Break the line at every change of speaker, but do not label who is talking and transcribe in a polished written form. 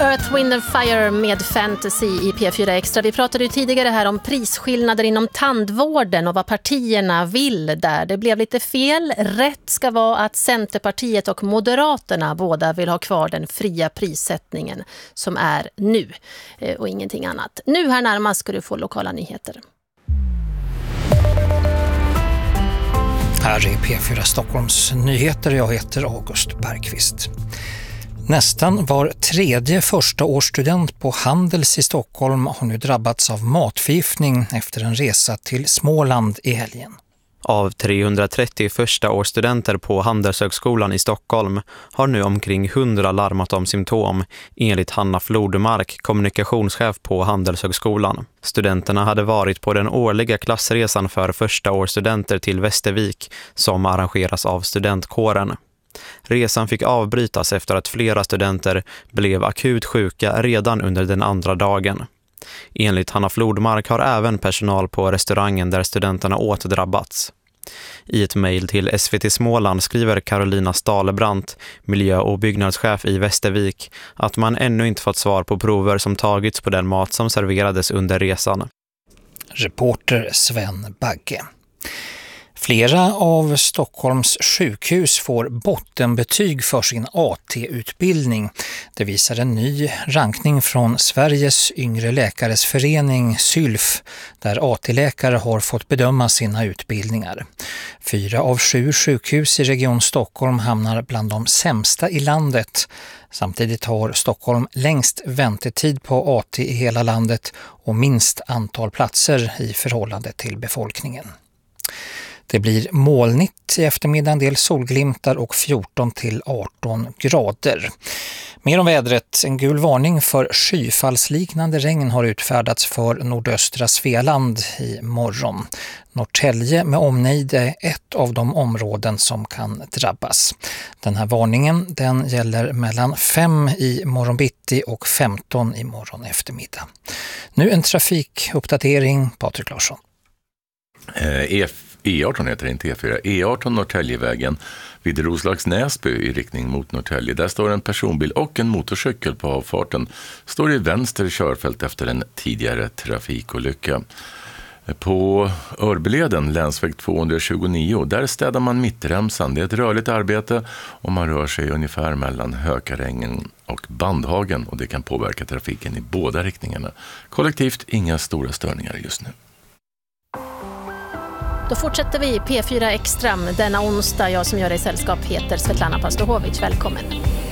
Earth, Wind and Fire med Fantasy i P4 Extra. Vi pratade ju tidigare här om prisskillnader inom tandvården och vad partierna vill där. Det blev lite fel. Rätt ska vara att Centerpartiet och Moderaterna båda vill ha kvar den fria prissättningen som är nu och ingenting annat. Nu här närmast ska du få lokala nyheter.
Här är P4 Stockholms nyheter. Jag heter August Bergqvist. Nästan var tredje förstaårsstudent på Handels i Stockholm har nu drabbats av matförgiftning efter en resa till Småland i helgen.
Av 330 förstaårsstudenter på Handelshögskolan i Stockholm har nu omkring 100 larmat om symptom, enligt Hanna Flodmark, kommunikationschef på Handelshögskolan. Studenterna hade varit på den årliga klassresan för förstaårsstudenter till Västervik som arrangeras av studentkåren. Resan fick avbrytas efter att flera studenter blev akut sjuka redan under den andra dagen. Enligt Hanna Flodmark har även personal på restaurangen där studenterna åt drabbats. I ett mejl till SVT Småland skriver Carolina Stalebrant, miljö- och byggnadschef i Västervik, att man ännu inte fått svar på prover som tagits på den mat som serverades under resan.
Reporter Sven Bagge. Flera av Stockholms sjukhus får bottenbetyg för sin AT-utbildning. Det visar en ny rankning från Sveriges yngre läkares förening SYLF, där AT-läkare har fått bedöma sina utbildningar. 4 av 7 sjukhus i Region Stockholm hamnar bland de sämsta i landet. Samtidigt har Stockholm längst väntetid på AT i hela landet och minst antal platser i förhållande till befolkningen. Det blir molnigt i eftermiddag, en del solglimtar och 14 till 18 grader. Mer om vädret. En gul varning för skyfallsliknande regn har utfärdats för nordöstra Svealand i morgon. Norrtälje med omnejd är ett av de områden som kan drabbas. Den här varningen den gäller mellan 5 i morgonbitti och 15 i morgon eftermiddag. Nu en trafikuppdatering, Patrik Larsson.
E18 heter det, inte E4. E18 Norrtäljevägen vid Roslags Näsby i riktning mot Norrtälje. Där står en personbil och en motorcykel på avfarten. Står i vänster körfält efter en tidigare trafikolycka. På Örbyleden, länsväg 229, där städar man mittremsan. Det är ett rörligt arbete och man rör sig ungefär mellan Hökarängen och Bandhagen och det kan påverka trafiken i båda riktningarna. Kollektivt inga stora störningar just nu.
Då fortsätter vi P4 Extra denna onsdag. Jag som gör dig sällskap heter Svetlana Pastohovic. Välkommen.